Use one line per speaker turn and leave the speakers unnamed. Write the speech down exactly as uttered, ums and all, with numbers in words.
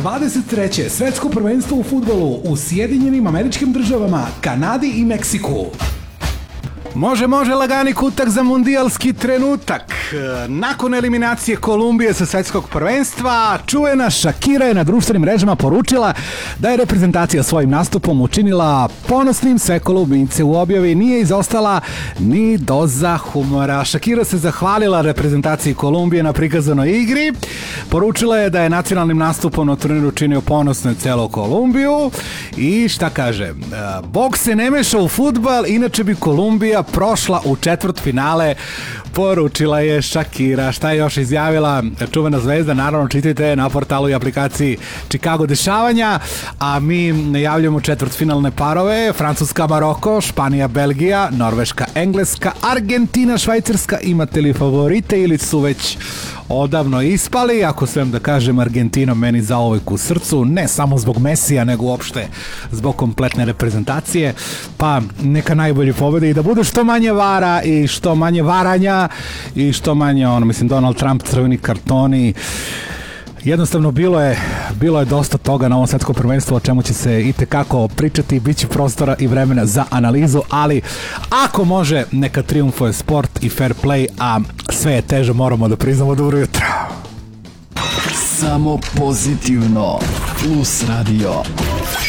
dvadeset treće svetsko prvenstvo u fudbalu u Sjedinjenim Američkim Državama, Kanadi i Meksiku. Može, može, lagani kutak za mundijalski trenutak. Nakon eliminacije Kolumbije sa svetskog prvenstva, čuvena Shakira je na društvenim mrežama poručila da je reprezentacija svojim nastupom učinila ponosnim sve Kolumbijce. U objavi nije izostala ni doza humora. Shakira se zahvalila reprezentaciji Kolumbije na prikazanoj igri. Poručila je da je nacionalnim nastupom na turniru činio ponosno celo Kolumbiju. I šta kaže? Bog se ne meša u fudbal, inače bi Kolumbija prošla u četvrtfinale, poručila je Shakira. Šta je još izjavila čuvena zvezda? Naravno, čitajte na portalu i aplikaciji Chicago dešavanja, a mi najavljamo četvrtfinalne parove: Francuska, Maroko, Španija, Belgija, Norveška, Engleska, Argentina, Švajcarska. Imate li favorite ili su već odavno ispali? Ako svem da kažem, Argentina meni zauvek u srcu, ne samo zbog Mesija, nego uopšte zbog kompletne reprezentacije. Pa neka najbolji pobede i da bude što manje vara i što manje varanja i što manje, ono, mislim, Donald Trump, crveni kartoni. Jednostavno bilo je, bilo je dosta toga na ovom svetskom prvenstvu o čemu će se itekako pričati, bit će prostora i vremena za analizu, ali ako može, neka triumfuje sport i fair play, a sve je teže, moramo da priznamo. Dobro jutro.
Samo pozitivno. Plus radio.